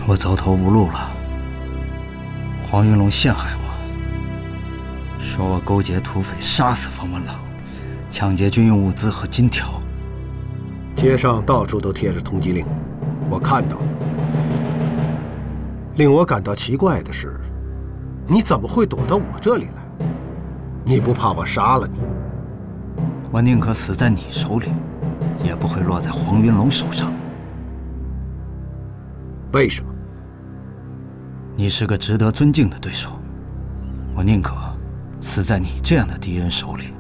我走投无路了。黄云龙陷害我，说我勾结土匪杀死冯文朗，抢劫军用物资和金条。 街上到处都贴着通缉令，我看到了。令我感到奇怪的是，你怎么会躲到我这里来？你不怕我杀了你？ 我宁可死在你手里，也不会落在黄云龙手上。 为什么？ 你是个值得尊敬的对手，我宁可死在你这样的敌人手里。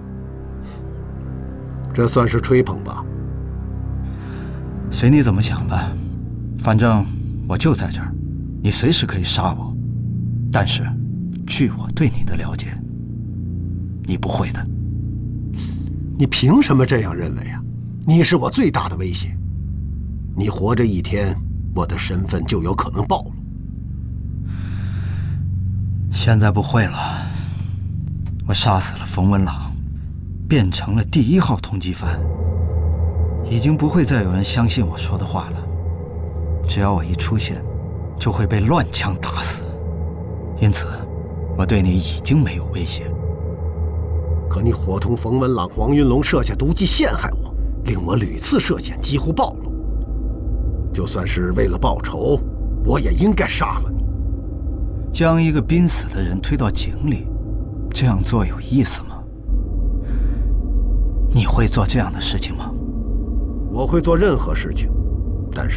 这算是吹捧吧？ 随你怎么想吧，反正我就在这儿，你随时可以杀我。但是，据我对你的了解，你不会的。 你凭什么这样认为啊？你是我最大的威胁。你活着一天，我的身份就有可能暴露。 现在不会了，我杀死了冯文朗，变成了第1号通缉犯，已经不会再有人相信我说的话了。只要我一出现，就会被乱枪打死。因此，我对你已经没有威胁。 可你伙同冯文朗、黄云龙设下毒计陷害我，令我屡次涉险，几乎暴露。就算是为了报仇，我也应该杀了你。 将一个濒死的人推到井里，这样做有意思吗？你会做这样的事情吗？ 我会做任何事情，